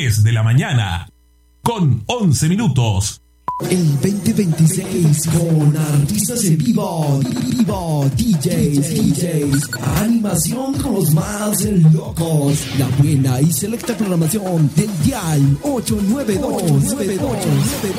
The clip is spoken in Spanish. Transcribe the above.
3 de la mañana, con 11 minutos. El 2026 con artistas en vivo, DJs, animación con los más locos, la buena y selecta programación del dial 892.